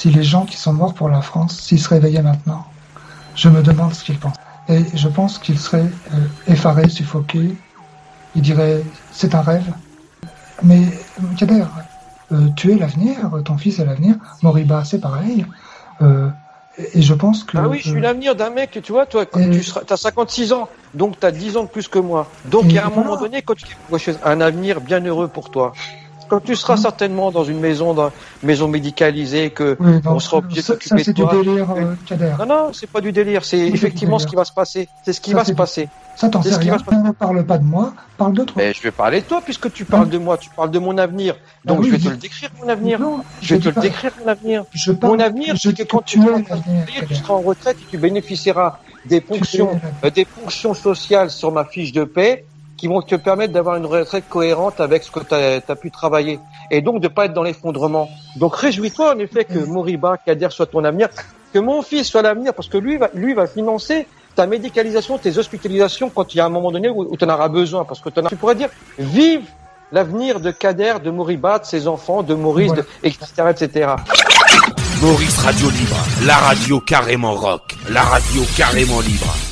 si les gens qui sont morts pour la France, s'ils se réveillaient maintenant. Je me demande ce qu'ils pensent. Et je pense qu'ils seraient effarés, suffoqués. Ils diraient, c'est un rêve. Mais Kader, tu es l'avenir, ton fils est l'avenir. Moriba, c'est pareil. Et je pense que... Ah oui, je suis l'avenir d'un mec, tu vois, toi, t'as 56 ans, donc t'as 10 ans de plus que moi. Donc, à un moment donné, quand tu vois un avenir bien heureux pour toi, quand tu seras certainement dans une maison médicalisée, que on sera obligé de s'occuper de toi. Ça, c'est du délire, Kader. Non, c'est pas du délire, c'est effectivement ce qui va se passer. C'est ce qui va se passer. Ça, t'en sais rien. Ne parle pas de moi, parle de toi. Mais je vais parler de toi, puisque tu parles de moi, tu parles de mon avenir. Donc, je vais te le décrire, mon avenir. Je vais te le décrire, mon avenir. Mon avenir, c'est que quand tu seras en retraite et tu bénéficieras des ponctions sociales sur ma fiche de paie, qui vont te permettre d'avoir une retraite cohérente avec ce que tu as pu travailler. Et donc, de pas être dans l'effondrement. Donc, réjouis-toi, en effet, que Moriba, Kader soit ton avenir, que mon fils soit l'avenir, parce que lui va financer ta médicalisation, tes hospitalisations quand il y a un moment donné où tu en auras besoin. Parce que tu pourrais dire, vive l'avenir de Kader, de Moriba, de ses enfants, de Maurice, etc., etc. Maurice Radio Libre, la radio carrément rock, la radio carrément libre.